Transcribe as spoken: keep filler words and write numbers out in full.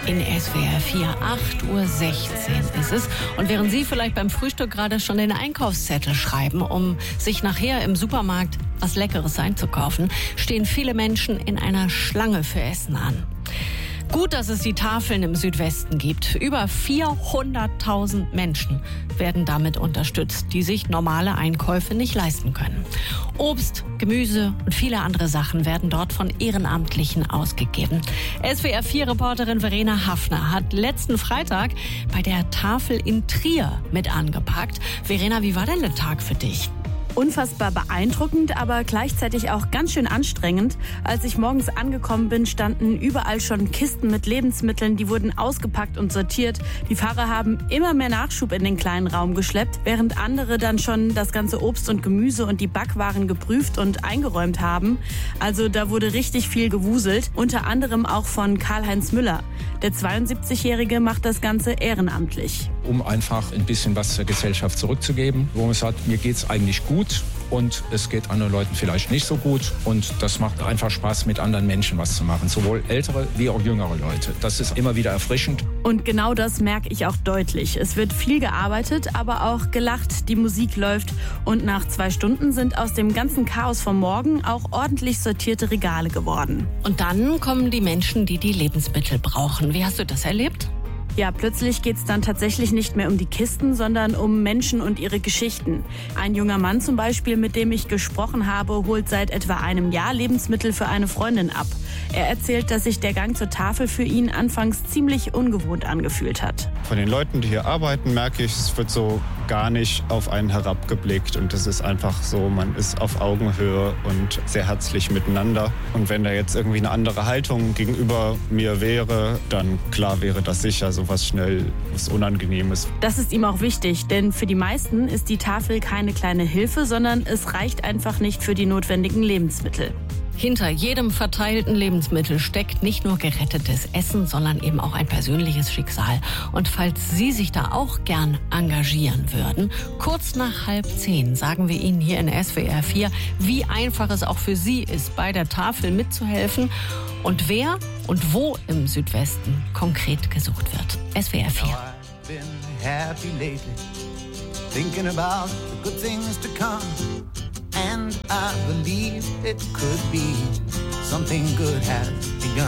In S W R vier, acht Uhr sechzehn ist es. Und während Sie vielleicht beim Frühstück gerade schon den Einkaufszettel schreiben, um sich nachher im Supermarkt was Leckeres einzukaufen, stehen viele Menschen in einer Schlange für Essen an. Gut, dass es die Tafeln im Südwesten gibt. Über vierhunderttausend Menschen werden damit unterstützt, die sich normale Einkäufe nicht leisten können. Obst, Gemüse und viele andere Sachen werden dort von Ehrenamtlichen ausgegeben. S W R vier Reporterin Verena Haffner hat letzten Freitag bei der Tafel in Trier mit angepackt. Verena, wie war denn der Tag für dich? Unfassbar beeindruckend, aber gleichzeitig auch ganz schön anstrengend. Als ich morgens angekommen bin, standen überall schon Kisten mit Lebensmitteln, die wurden ausgepackt und sortiert. Die Fahrer haben immer mehr Nachschub in den kleinen Raum geschleppt, während andere dann schon das ganze Obst und Gemüse und die Backwaren geprüft und eingeräumt haben. Also da wurde richtig viel gewuselt, unter anderem auch von Karl-Heinz Müller. Der zweiundsiebzigjährige macht das Ganze ehrenamtlich. Um einfach ein bisschen was zur Gesellschaft zurückzugeben, wo man sagt, mir geht's eigentlich gut und es geht anderen Leuten vielleicht nicht so gut. Und das macht einfach Spaß, mit anderen Menschen was zu machen, sowohl ältere wie auch jüngere Leute. Das ist immer wieder erfrischend. Und genau das merke ich auch deutlich. Es wird viel gearbeitet, aber auch gelacht, die Musik läuft. Und nach zwei Stunden sind aus dem ganzen Chaos vom Morgen auch ordentlich sortierte Regale geworden. Und dann kommen die Menschen, die die Lebensmittel brauchen. Wie hast du das erlebt? Ja, plötzlich geht's dann tatsächlich nicht mehr um die Kisten, sondern um Menschen und ihre Geschichten. Ein junger Mann zum Beispiel, mit dem ich gesprochen habe, holt seit etwa einem Jahr Lebensmittel für eine Freundin ab. Er erzählt, dass sich der Gang zur Tafel für ihn anfangs ziemlich ungewohnt angefühlt hat. Von den Leuten, die hier arbeiten, merke ich, es wird so gar nicht auf einen herabgeblickt. Und es ist einfach so, man ist auf Augenhöhe und sehr herzlich miteinander. Und wenn da jetzt irgendwie eine andere Haltung gegenüber mir wäre, dann klar wäre das sicher so was schnell was Unangenehmes. Das ist ihm auch wichtig, denn für die meisten ist die Tafel keine kleine Hilfe, sondern es reicht einfach nicht für die notwendigen Lebensmittel. Hinter jedem verteilten Lebensmittel steckt nicht nur gerettetes Essen, sondern eben auch ein persönliches Schicksal. Und falls Sie sich da auch gern engagieren würden, kurz nach halb zehn sagen wir Ihnen hier in S W R vier, wie einfach es auch für Sie ist, bei der Tafel mitzuhelfen und wer und wo im Südwesten konkret gesucht wird. S W R vier. And I believe it could be something good has begun.